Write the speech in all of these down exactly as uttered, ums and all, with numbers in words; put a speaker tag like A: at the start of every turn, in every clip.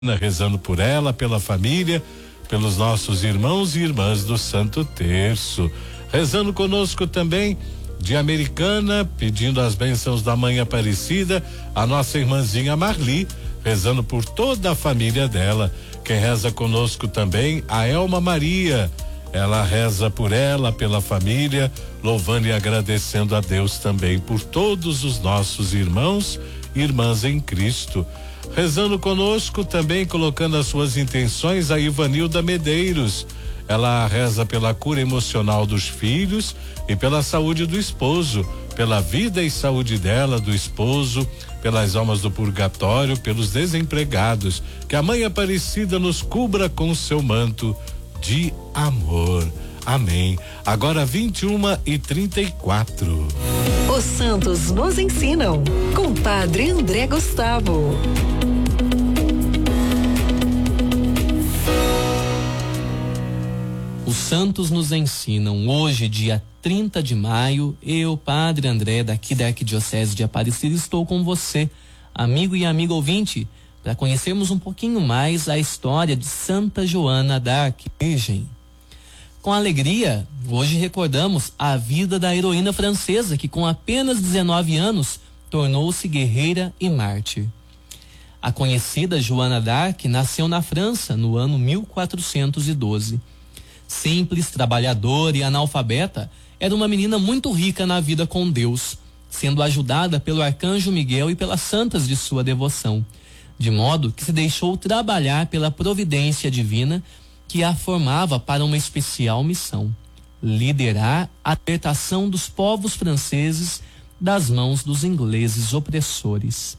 A: rezando por ela, pela família, pelos nossos irmãos e irmãs do Santo Terço. Rezando conosco também de Americana, pedindo as bênçãos da Mãe Aparecida, a nossa irmãzinha Marli, rezando por toda a família dela. Quem reza conosco também, a Elma Maria. Ela reza por ela, pela família, louvando e agradecendo a Deus também por todos os nossos irmãos e irmãs em Cristo. Rezando conosco também, colocando as suas intenções, a Ivanilda Medeiros. Ela reza pela cura emocional dos filhos e pela saúde do esposo, pela vida e saúde dela, do esposo, pelas almas do purgatório, pelos desempregados. Que a Mãe Aparecida nos cubra com seu manto de amor. Amém. Agora vinte e uma e trinta e quatro.
B: Os santos nos ensinam, com Padre André Gustavo.
C: Os santos nos ensinam. Hoje, dia trinta de maio, eu, Padre André, daqui da Arquidiocese de Aparecida, estou com você, amigo e amigo ouvinte, para conhecermos um pouquinho mais a história de Santa Joana d'Arc, Virgem. Com alegria, hoje recordamos a vida da heroína francesa que com apenas dezenove anos tornou-se guerreira e mártir. A conhecida Joana d'Arc nasceu na França no ano mil quatrocentos e doze. Simples, trabalhadora e analfabeta, era uma menina muito rica na vida com Deus, sendo ajudada pelo arcanjo Miguel e pelas santas de sua devoção, de modo que se deixou trabalhar pela providência divina que a formava para uma especial missão: liderar a libertação dos povos franceses das mãos dos ingleses opressores.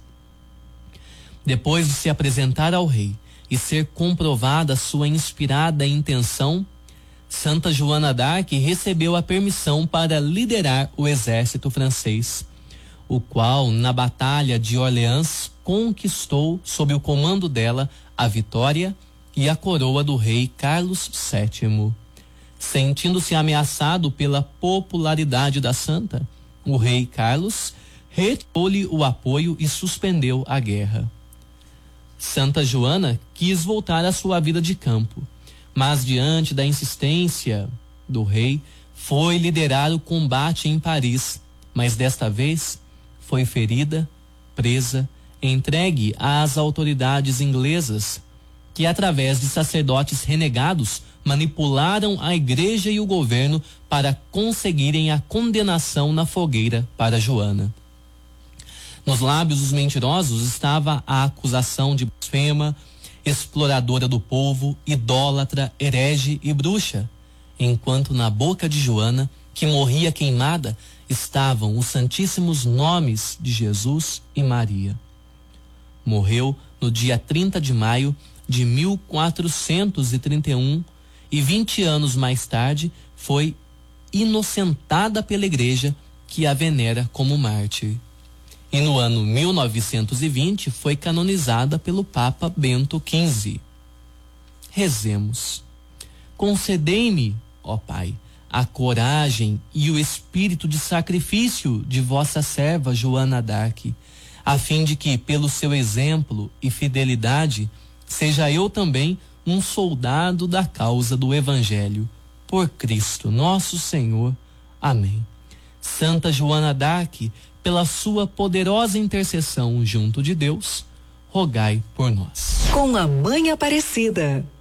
C: Depois de se apresentar ao rei e ser comprovada sua inspirada intenção, Santa Joana d'Arc recebeu a permissão para liderar o exército francês, o qual, na Batalha de Orleans, conquistou, sob o comando dela, a vitória e a coroa do rei Carlos sétimo. Sentindo-se ameaçado pela popularidade da santa, o rei Carlos retirou-lhe o apoio e suspendeu a guerra. Santa Joana quis voltar à sua vida de campo, mas diante da insistência do rei, foi liderar o combate em Paris, mas desta vez foi ferida, presa, entregue às autoridades inglesas, que através de sacerdotes renegados manipularam a igreja e o governo para conseguirem a condenação na fogueira para Joana. Nos lábios dos mentirosos estava a acusação de blasfema, exploradora do povo, idólatra, herege e bruxa, enquanto na boca de Joana, que morria queimada, estavam os santíssimos nomes de Jesus e Maria. Morreu no dia trinta de maio de mil quatrocentos e trinta e um e vinte anos mais tarde foi inocentada pela igreja, que a venera como mártir. E no ano mil novecentos e vinte foi canonizada pelo Papa Bento quinze. Rezemos. Concedei-me, ó Pai, a coragem e o espírito de sacrifício de vossa serva Joana d'Arc, a fim de que, pelo seu exemplo e fidelidade, seja eu também um soldado da causa do Evangelho. Por Cristo nosso Senhor. Amém. Santa Joana d'Arc, pela sua poderosa intercessão junto de Deus, rogai por nós.
B: Com a Mãe Aparecida.